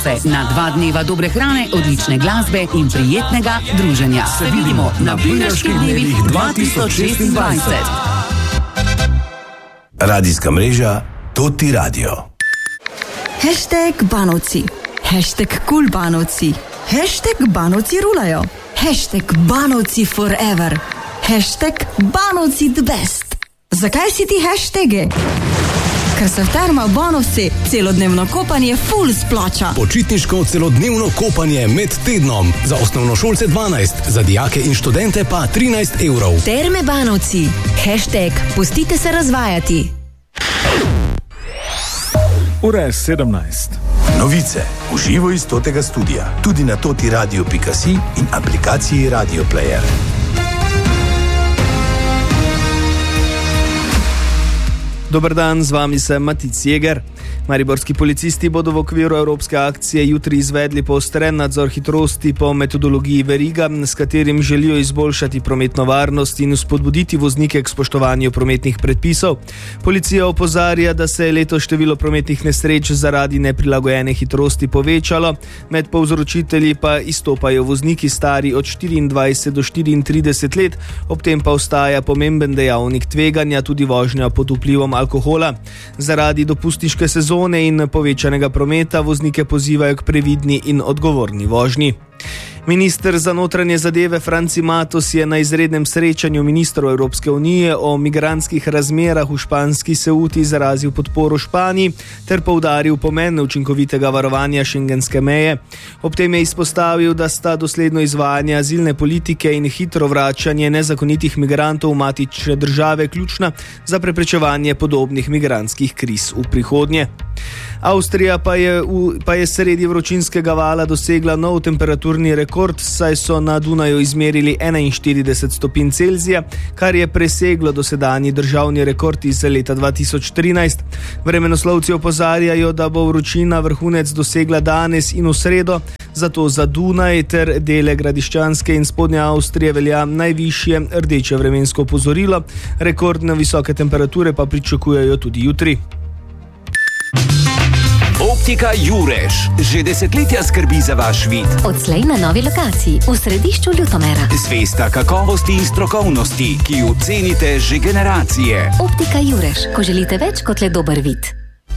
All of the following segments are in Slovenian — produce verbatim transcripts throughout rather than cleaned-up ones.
Na dva dneva dobre hrane, odlične glasbe in prijetnega druženja. Se vidimo na Biljeških dnevih dva tisoč šestindvajset. Radijska mreža Toti Radio. Hashtag Banovci. Hashtag Cool Banovci. Hashtag Banovci rulajo. Hashtag Banovci forever. Hashtag Banovci the best. Zakaj si ti hashtage? Ker se v Termah Banovci celodnevno kopanje ful splača. Počitniško celodnevno kopanje med tednom. Za osnovnošolce dvanajst, za dijake in študente pa trinajst evrov. Terme Banovci. Hashtag Pustite se razvajati. Ura je sedemnajst. Novice v živo iz Totega studia. Tudi na totiradio pika si in aplikaciji Radio Player. Dober dan, z vami sem Matic Jeger. Mariborski policisti bodo v okviru evropske akcije jutri izvedli poostren nadzor hitrosti po metodologiji veriga, s katerim želijo izboljšati prometno varnost in spodbuditi voznike k spoštovanju prometnih predpisov. Policija opozarja, da se je letos število prometnih nesreč zaradi neprilagojene hitrosti povečalo, med povzročitelji pa izstopajo vozniki stari od štiriindvajset do štiriintrideset let, ob tem pa ostaja pomemben dejavnik tveganja tudi vožnja pod vplivom alkohola. Zaradi dopustniške sezone in povečanega prometa voznike pozivajo k previdni in odgovorni vožnji. Minister za notranje zadeve Franci Matos je na izrednem srečanju ministrov Evropske unije o migrantskih razmerah v španski Ceuti izrazil podporo Španiji ter poudaril pomen učinkovitega varovanja šengenske meje. Ob tem je izpostavil, da sta dosledno izvajanje azilne politike in hitro vračanje nezakonitih migrantov v matične države ključna za preprečevanje podobnih migrantskih kriz v prihodnje. Avstrija pa je, v, pa je sredi vročinskega vala dosegla nov temperaturni rekord, saj so na Dunaju izmerili enainštirideset stopinj Celzija, kar je preseglo dosedanji državni rekord iz leta dva tisoč trinajst. Vremenoslovci opozarjajo, da bo vročina vrhunec dosegla danes in v sredo, zato za Dunaj ter dele Gradiščanske in Spodnje Avstrije velja najvišje rdeče vremensko opozorilo, rekordne visoke temperature pa pričakujejo tudi jutri. Optika Jurež že desetletja skrbi za vaš vid. Odslej na novi lokaciji v središču Ljutomera. Zvesta kakovosti in strokovnosti, ki jo cenite že generacije. Optika Jurež, ko želite več kot le dober vid.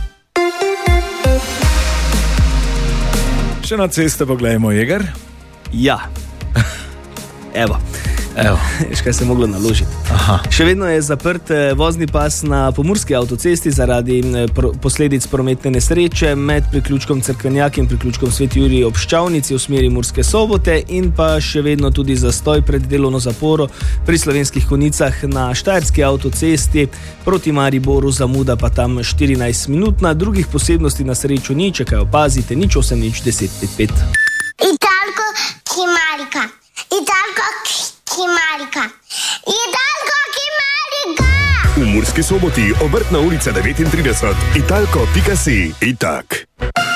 Še na ceste pogledajmo, Jeger. Ja. Evo. Evo. Veš, kaj se je moglo naložiti. Aha. Še vedno je zaprt vozni pas na Pomurski avtocesti zaradi pro, posledic prometne nesreče med priključkom Cerkvenjak in priključkom Sveti Jurij ob Ščavnici v smeri Murske Sobote in pa še vedno tudi zastoj pred delovno zaporo pri Slovenskih Konjicah na Štajerski avtocesti proti Mariboru, zamuda pa tam štirinajst minut. Na drugih posebnosti na srečo ni, če kaj opazite, nič osem nič deset pet pet. Italko Kimarika. Italko Kimarika. Italko Kimarika. V Murski Soboti, Obrtna ulica devetintrideset, italko pika si, itak.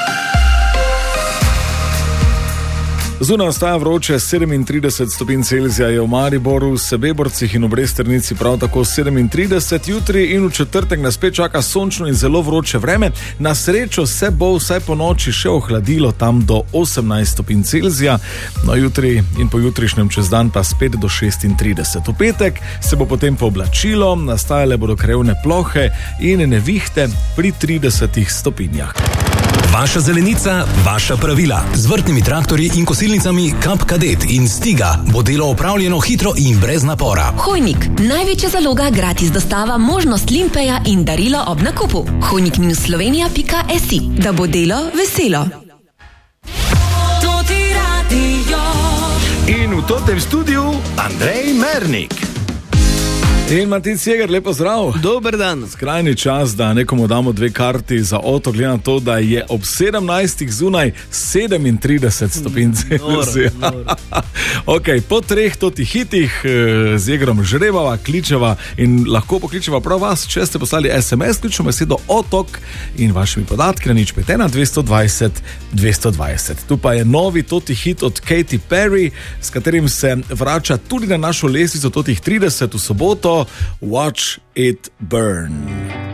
Zunaj ostaja vroče, sedemintrideset stopinj Celzija je v Mariboru, v Sebeborcih in v Bresternici prav tako sedemintrideset, jutri in v četrtek nas spet čaka sončno in zelo vroče vreme. Na srečo se bo vsaj po noči še ohladilo tam do osemnajst stopinj Celzija, no jutri in po jutrišnjem čez dan pa spet do šestintrideset. V petek se bo potem pooblačilo, nastajale bodo krajevne plohe in nevihte pri tridesetih stopinjah. Vaša zelenica, vaša pravila. Z vrtnimi traktorji in kosilnicami Kap Kadet in Stiga bo delo opravljeno hitro in brez napora. Hojnik. Največja zaloga, gratis dostava, možnost limpeja in darilo ob nakupu. hojnik minus slovenija pika si. Da bo delo veselo. Toti Radio. In v totem studiu Andrej Mernik. In Matic Jeger, lepo zdrav. Dober dan. Skrajni čas, da nekomu damo dve karti za Oto, glede na to, da je ob sedemnajstih zunaj sedemintrideset stopinj Celzija. Ok, po treh totih hitih z Jegerom žrebava, kličeva in lahko pokličeva prav vas, če ste poslali es em es, kličemo besedo Otok in vašimi podatki na nič pet ena dvesto dvajset dvesto dvajset. Tu pa je novi toti hit od Katy Perry, s katerim se vrača tudi na našo lestvico totih trideset v soboto. Watch it burn.